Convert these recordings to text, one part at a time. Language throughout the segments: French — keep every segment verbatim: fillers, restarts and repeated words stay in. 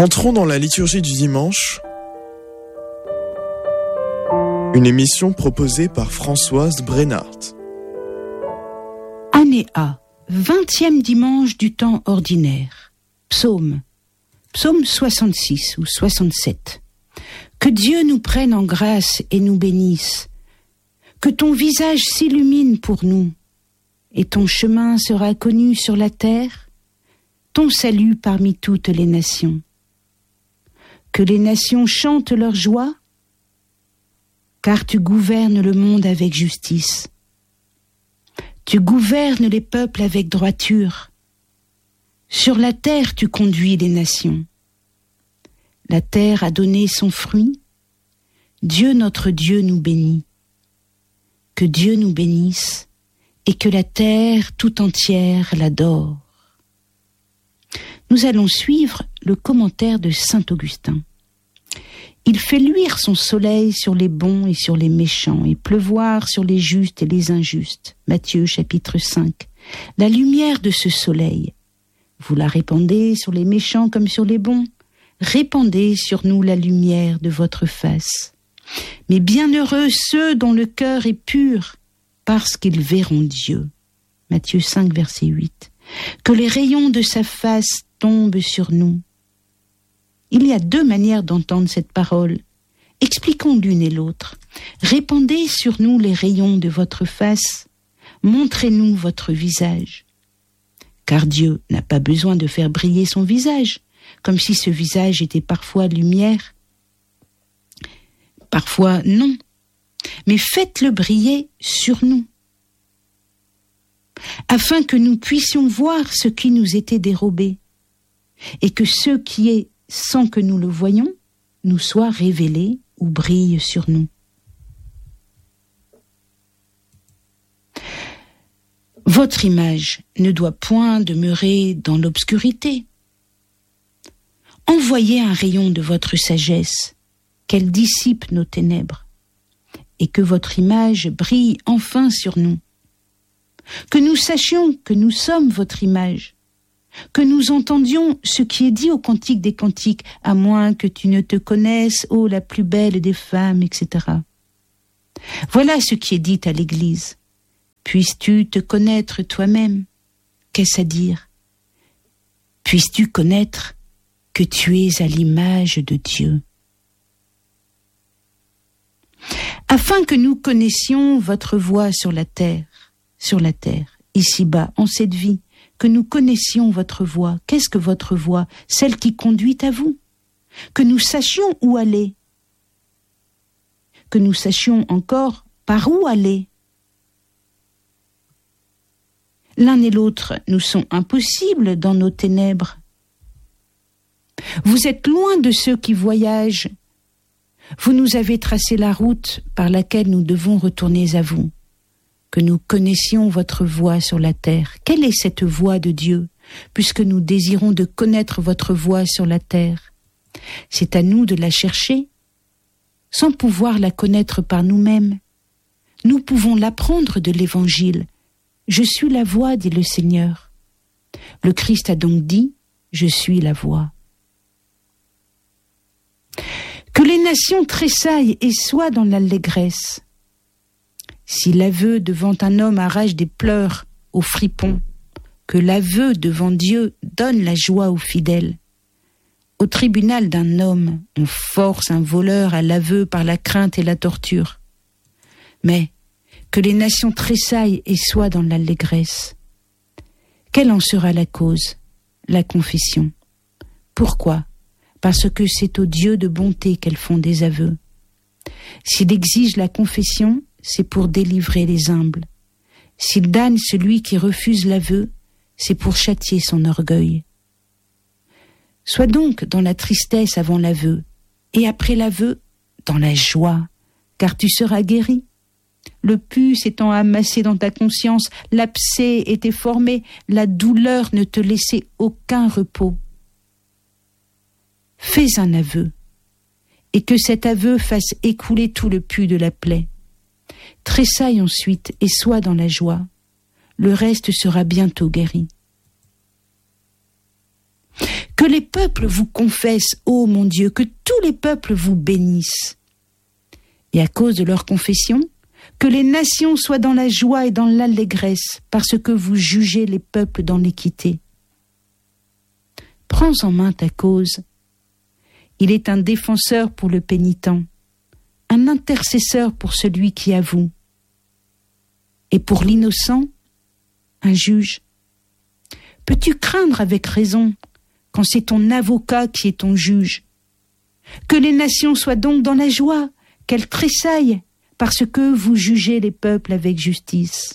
Entrons dans la liturgie du dimanche, une émission proposée par Françoise Brennart. Année A, vingtième dimanche du temps ordinaire. Psaume, psaume soixante-six ou soixante-sept. Que Dieu nous prenne en grâce et nous bénisse. Que ton visage s'illumine pour nous, et ton chemin sera connu sur la terre, ton salut parmi toutes les nations. Que les nations chantent leur joie, car tu gouvernes le monde avec justice. Tu gouvernes les peuples avec droiture. Sur la terre tu conduis les nations. La terre a donné son fruit. Dieu notre Dieu nous bénit. Que Dieu nous bénisse et que la terre tout entière l'adore. Nous allons suivre le commentaire de saint Augustin. Il fait luire son soleil sur les bons et sur les méchants, et pleuvoir sur les justes et les injustes. Matthieu chapitre cinq. La lumière de ce soleil, vous la répandez sur les méchants comme sur les bons. Répandez sur nous la lumière de votre face. Mais bienheureux ceux dont le cœur est pur, parce qu'ils verront Dieu. Matthieu cinq, verset huit. Que les rayons de sa face tombent sur nous. Il y a deux manières d'entendre cette parole. Expliquons l'une et l'autre. Répandez sur nous les rayons de votre face. Montrez-nous votre visage. Car Dieu n'a pas besoin de faire briller son visage, comme si ce visage était parfois lumière. Parfois non. Mais faites-le briller sur nous, afin que nous puissions voir ce qui nous était dérobé, et que ce qui est sans que nous le voyions, nous soit révélé ou brille sur nous. Votre image ne doit point demeurer dans l'obscurité. Envoyez un rayon de votre sagesse, qu'elle dissipe nos ténèbres, et que votre image brille enfin sur nous. Que nous sachions que nous sommes votre image, que nous entendions ce qui est dit au Cantique des Cantiques, à moins que tu ne te connaisses, ô la plus belle des femmes, et cetera. Voilà ce qui est dit à l'Église. Puisses-tu te connaître toi-même? Qu'est-ce à dire? Puisses-tu connaître que tu es à l'image de Dieu? Afin que nous connaissions votre voie sur la terre, sur la terre, ici-bas, en cette vie, que nous connaissions votre voie. Qu'est-ce que votre voie? Celle qui conduit à vous. Que nous sachions où aller. Que nous sachions encore par où aller. L'un et l'autre nous sont impossibles dans nos ténèbres. Vous êtes loin de ceux qui voyagent. Vous nous avez tracé la route par laquelle nous devons retourner à vous. Que nous connaissions votre voie sur la terre. Quelle est cette voie de Dieu, puisque nous désirons de connaître votre voie sur la terre? C'est à nous de la chercher, sans pouvoir la connaître par nous-mêmes. Nous pouvons l'apprendre de l'Évangile. Je suis la voie, dit le Seigneur. Le Christ a donc dit, je suis la voie. Que les nations tressaillent et soient dans l'allégresse. Si l'aveu devant un homme arrache des pleurs aux fripons, que l'aveu devant Dieu donne la joie aux fidèles. Au tribunal d'un homme, on force un voleur à l'aveu par la crainte et la torture. Mais que les nations tressaillent et soient dans l'allégresse. Quelle en sera la cause? La confession. Pourquoi? Parce que c'est au Dieu de bonté qu'elles font des aveux. S'il exige la confession, c'est pour délivrer les humbles. S'il damne celui qui refuse l'aveu, c'est pour châtier son orgueil. Sois donc dans la tristesse avant l'aveu, et après l'aveu, dans la joie, car tu seras guéri. Le pus étant amassé dans ta conscience, l'abcès était formé, la douleur ne te laissait aucun repos. Fais un aveu, et que cet aveu fasse écouler tout le pus de la plaie. Tressaille ensuite et sois dans la joie. Le reste sera bientôt guéri. Que les peuples vous confessent, ô mon Dieu, que tous les peuples vous bénissent. Et à cause de leur confession, que les nations soient dans la joie et dans l'allégresse, parce que vous jugez les peuples dans l'équité. Prends en main ta cause. Il est un défenseur pour le pénitent, un intercesseur pour celui qui avoue, et pour l'innocent, un juge. Peux-tu craindre avec raison quand c'est ton avocat qui est ton juge? Que les nations soient donc dans la joie, qu'elles tressaillent, parce que vous jugez les peuples avec justice.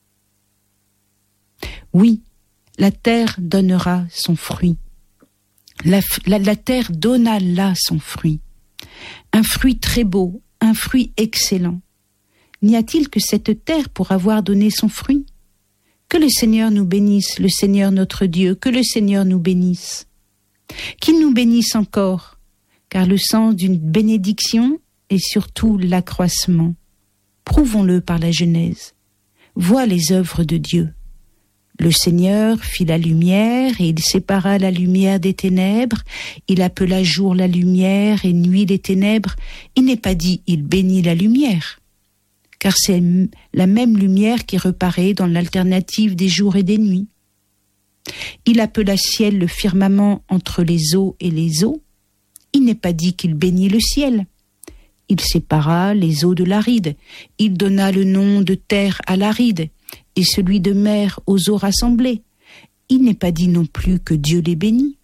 Oui, la terre donnera son fruit. La, la, la terre donna là son fruit. Un fruit très beau, un fruit excellent. N'y a-t-il que cette terre pour avoir donné son fruit? Que le Seigneur nous bénisse, le Seigneur notre Dieu, que le Seigneur nous bénisse. Qu'il nous bénisse encore, car le sens d'une bénédiction est surtout l'accroissement. Prouvons-le par la Genèse. Vois les œuvres de Dieu. Le Seigneur fit la lumière, et il sépara la lumière des ténèbres. Il appela jour la lumière, et nuit les ténèbres. Il n'est pas dit « il bénit la lumière », car c'est la même lumière qui reparaît dans l'alternative des jours et des nuits. Il appela ciel le firmament entre les eaux et les eaux. Il n'est pas dit qu'il bénit le ciel. Il sépara les eaux de l'aride. Il donna le nom de terre à l'aride, et celui de mer aux eaux rassemblées. Il n'est pas dit non plus que Dieu les bénit.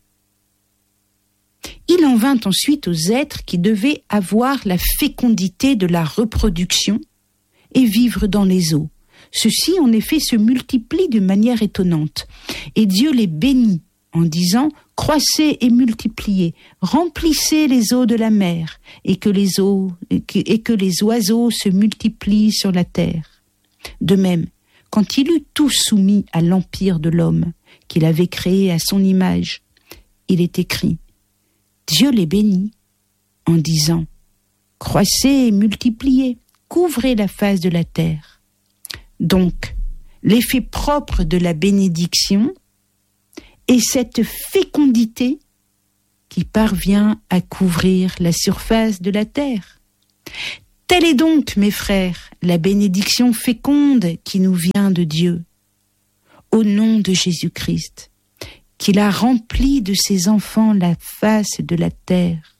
Il en vint ensuite aux êtres qui devaient avoir la fécondité de la reproduction et vivre dans les eaux. Ceux-ci, en effet, se multiplient de manière étonnante. Et Dieu les bénit en disant « Croissez et multipliez, remplissez les eaux de la mer, et que les eaux, et que, et que les oiseaux se multiplient sur la terre. » De même, quand il eut tout soumis à l'empire de l'homme, qu'il avait créé à son image, il est écrit « Dieu les bénit en disant « Croissez et multipliez, couvrez la face de la terre. » Donc, l'effet propre de la bénédiction est cette fécondité qui parvient à couvrir la surface de la terre. Telle est donc, mes frères, la bénédiction féconde qui nous vient de Dieu, au nom de Jésus-Christ, qu'il a rempli de ses enfants la face de la terre,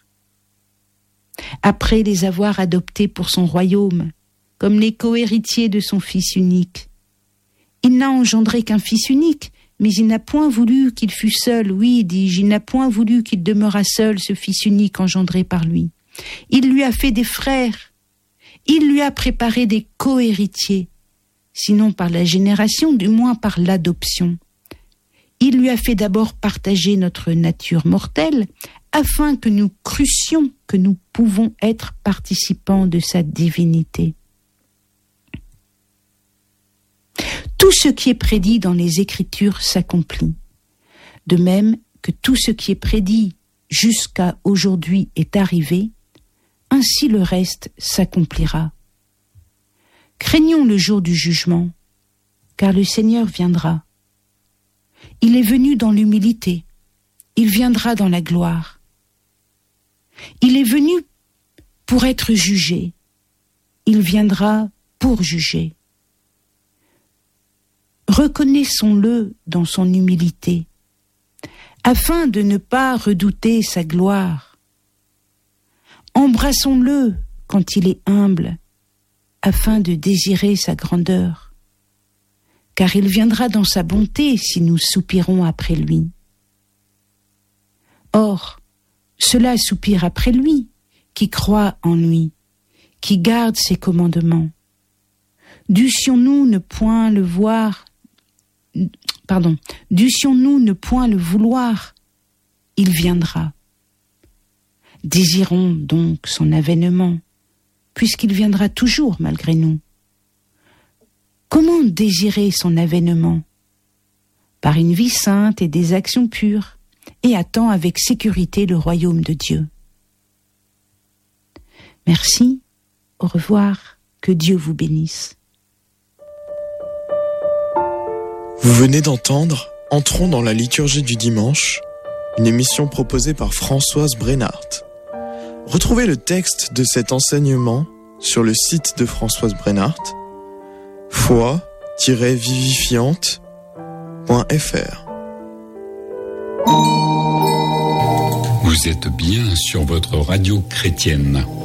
après les avoir adoptés pour son royaume, comme les cohéritiers de son Fils unique. Il n'a engendré qu'un Fils unique, mais il n'a point voulu qu'il fût seul. Oui, dis-je, il n'a point voulu qu'il demeurât seul, ce Fils unique engendré par lui. Il lui a fait des frères, il lui a préparé des cohéritiers, sinon par la génération, du moins par l'adoption. Il lui a fait d'abord partager notre nature mortelle, afin que nous crussions que nous pouvons être participants de sa divinité. Tout ce qui est prédit dans les Écritures s'accomplit, de même que tout ce qui est prédit jusqu'à aujourd'hui est arrivé, ainsi le reste s'accomplira. Craignons le jour du jugement, car le Seigneur viendra. Il est venu dans l'humilité, il viendra dans la gloire. Il est venu pour être jugé, il viendra pour juger. Reconnaissons-le dans son humilité, afin de ne pas redouter sa gloire. Embrassons-le quand il est humble, afin de désirer sa grandeur, car il viendra dans sa bonté si nous soupirons après lui. Or, cela soupire après lui, qui croit en lui, qui garde ses commandements. Dussions-nous ne point le voir, pardon, dussions-nous ne point le vouloir, il viendra. Désirons donc son avènement, puisqu'il viendra toujours malgré nous. Comment désirer son avènement? Par une vie sainte et des actions pures, et attend avec sécurité le royaume de Dieu. Merci, au revoir, que Dieu vous bénisse. Vous venez d'entendre Entrons dans la liturgie du dimanche, une émission proposée par Françoise Brenhardt. Retrouvez le texte de cet enseignement sur le site de Françoise Brenhardt, foi tiret vivifiante point f r. Vous êtes bien sur votre radio chrétienne.